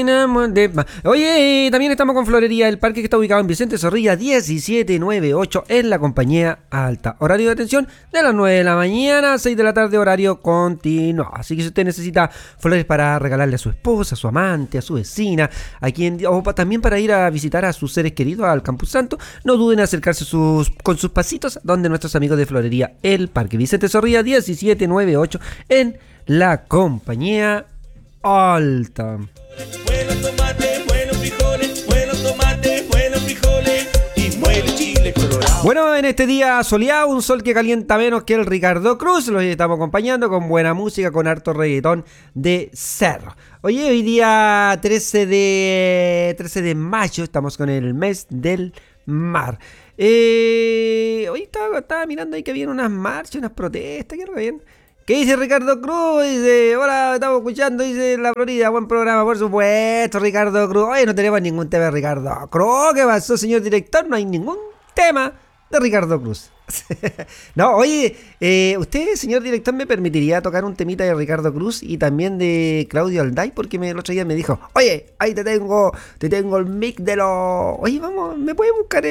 Oye, también estamos con Florería El Parque, que está ubicado en Vicente Zorrilla 1798 en la Compañía Alta. Horario de atención de las 9 de la mañana a 6 de la tarde, horario continuo. Así que si usted necesita flores para regalarle a su esposa, a su amante, a su vecina, o también para ir a visitar a sus seres queridos al Campus Santo, no duden en acercarse con sus pasitos donde nuestros amigos de Florería El Parque. Vicente Zorrilla 1798 en la Compañía Alta. Buenos tomates, buenos frijoles, buenos tomates, buenos frijoles y muele chile colorado. Bueno, en este día soleado, un sol que calienta menos que el Ricardo Cruz, los estamos acompañando con buena música, con harto reggaetón de cerro. Oye, hoy día 13 de mayo, estamos con el mes del mar. Hoy estaba mirando ahí que había unas marchas, unas protestas, ¿qué bien? ¿Qué dice Ricardo Cruz? Dice, hola, estamos escuchando, dice La Florida, buen programa, por supuesto, Ricardo Cruz. Oye, no tenemos ningún tema de Ricardo Cruz. ¿Qué pasó, señor director? No hay ningún tema de Ricardo Cruz. No, oye, usted, señor director, ¿me permitiría tocar un temita de Ricardo Cruz y también de Claudio Alday? Porque el otro día me dijo, oye, ahí te tengo el mic de los... Oye, vamos, ¿me puede buscar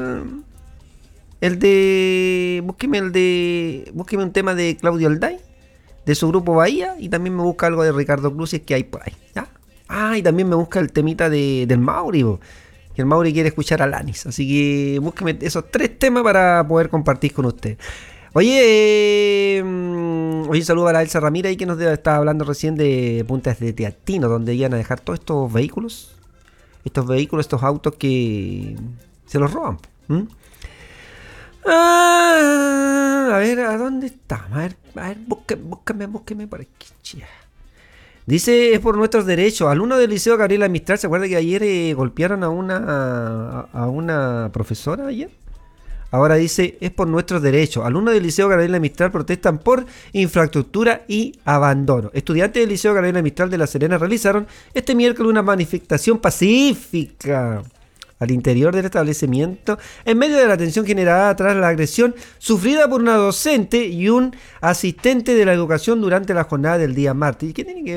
búsqueme un tema de Claudio Alday, de su grupo Bahía, y también me busca algo de Ricardo Cruz, si es que hay por ahí, ¿ya? Ah, y también me busca el temita del Mauri, que el Mauri quiere escuchar a Lanis, así que búsqueme esos 3 temas para poder compartir con usted. Oye, saludo a la Elsa Ramírez, que nos estaba hablando recién de Puntas de Teatino, donde iban a dejar todos estos vehículos, estos autos que se los roban. A ver, ¿a dónde está? A ver, búsqueme por aquí. Dice, es por nuestros derechos. Alumno del Liceo Gabriela Mistral, ¿se acuerda que ayer golpearon a una profesora ayer? Ahora dice, es por nuestros derechos. Alumnos del Liceo Gabriela Mistral protestan por infraestructura y abandono. Estudiantes del Liceo Gabriela Mistral de La Serena realizaron este miércoles una manifestación pacífica al interior del establecimiento en medio de la tensión generada tras la agresión sufrida por una docente y un asistente de la educación durante la jornada del día martes. ¿Y qué tiene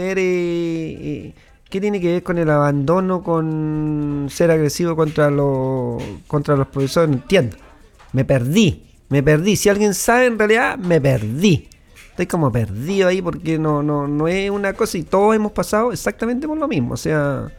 que ver con el abandono, con ser agresivo contra los profesores? No entiendo. Me perdí. Si alguien sabe, en realidad me perdí. Estoy como perdido ahí porque no es una cosa, y todos hemos pasado exactamente por lo mismo. O sea,